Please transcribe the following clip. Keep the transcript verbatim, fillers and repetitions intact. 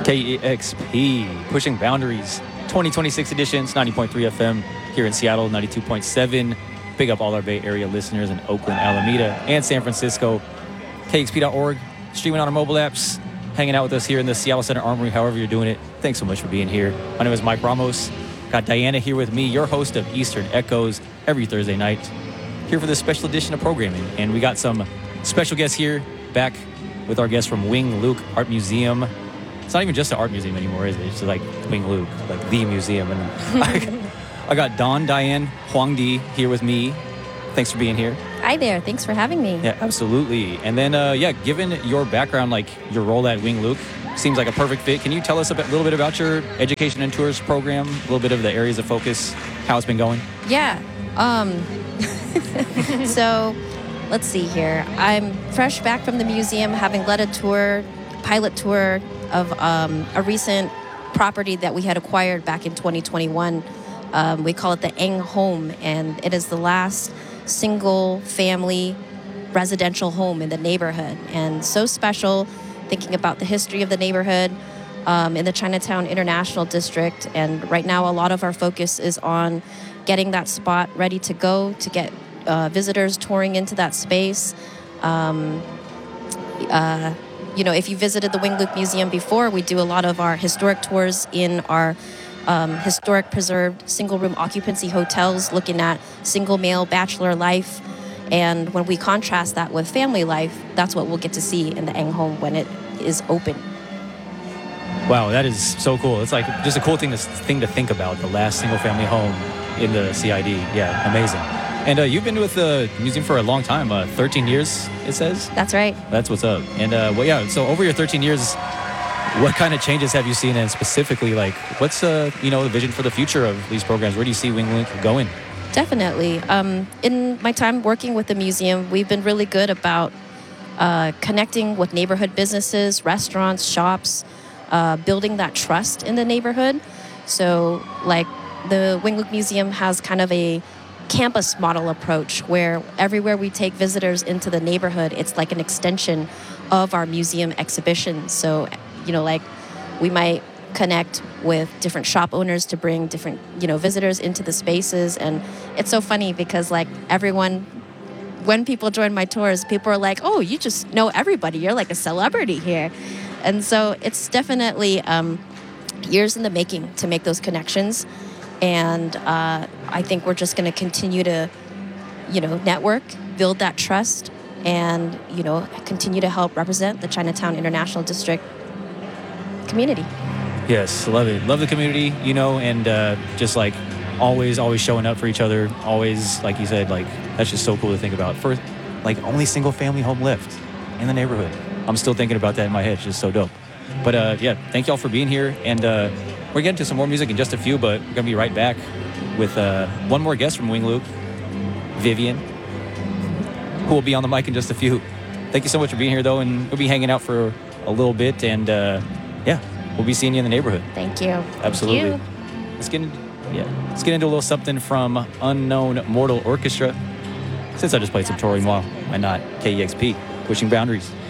K E X P, Pushing Boundaries, twenty twenty-six editions, ninety point three F M here in Seattle, ninety-two point seven. Big up all our Bay Area listeners in Oakland, Alameda, and San Francisco. K X P dot org, streaming on our mobile apps, hanging out with us here in the Seattle Center Armory, however you're doing it. Thanks so much for being here. My name is Mike Ramos. Got Diana here with me, your host of Eastern Echoes, every Thursday night, here for this special edition of programming. And we got some special guests here, back with our guests from Wing Luke Art Museum. It's not even just an art museum anymore, is it? It's just like Wing Luke, like the museum. And I, I got Dawn Diane Huang Di here with me. Thanks for being here. Hi there. Thanks for having me. Yeah, absolutely. And then, uh, yeah, given your background, like your role at Wing Luke, seems like a perfect fit. Can you tell us a bit, little bit about your education and tours program, a little bit of the areas of focus, how it's been going? Yeah. Um, so let's see here. I'm fresh back from the museum, having led a tour, pilot tour of um, a recent property that we had acquired back in twenty twenty-one. Um, we call it the Eng Home, and it is the last single-family residential home in the neighborhood. And so special, thinking about the history of the neighborhood um, in the Chinatown International District. And right now, a lot of our focus is on getting that spot ready to go, to get uh, visitors touring into that space. Um, uh, you know, if you visited the Wing Luke Museum before, we do a lot of our historic tours in our um, historic preserved single-room occupancy hotels, looking at single male bachelor life. And when we contrast that with family life, that's what we'll get to see in the Eng Home when it is open. Wow, that is so cool. It's like just a cool thing to, thing to think about, the last single-family home in the C I D. Yeah, amazing. And uh, you've been with the museum for a long time, uh, thirteen years, it says? That's right. That's what's up. And uh, well, yeah, so over your thirteen years, what kind of changes have you seen? And specifically, like, what's uh, you know, the vision for the future of these programs? Where do you see Wing Luke going? Definitely. Um, in my time working with the museum, we've been really good about uh, connecting with neighborhood businesses, restaurants, shops, uh, building that trust in the neighborhood. So, like, the Wing Luke Museum has kind of a campus model approach where everywhere we take visitors into the neighborhood, it's like an extension of our museum exhibition. So, you know, like, we might connect with different shop owners to bring different, you know, visitors into the spaces. And it's so funny because, like, everyone, when people join my tours, people are like, oh, you just know everybody. You're like a celebrity here. And so it's definitely um, years in the making to make those connections. And uh, I think we're just going to continue to, you know, network, build that trust, and, you know, continue to help represent the Chinatown International District community. Yes, love it. Love the community, you know, and uh, just like always, always showing up for each other. Always, like you said, like that's just so cool to think about. First, like only single family home left in the neighborhood. I'm still thinking about that in my head. It's just so dope. But uh, yeah, thank y'all for being here. And uh, we're getting to some more music in just a few, but we're going to be right back with uh, one more guest from Wing Luke, Vivian, who will be on the mic in just a few. Thank you so much for being here, though, and we'll be hanging out for a little bit. And uh, yeah, we'll be seeing you in the neighborhood. Thank you. Absolutely. Thank you. Let's get into, yeah, let's get into a little something from Unknown Mortal Orchestra. Since I just played some Tori Moore, why not? K E X P, Pushing Boundaries.